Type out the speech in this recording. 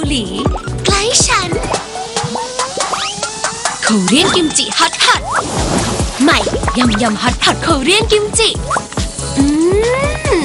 หลีใกล้ฉันโคเรียนกิมจิฮอตพอตใหม่ยำฮอตพอตโคเรียนกิมจิ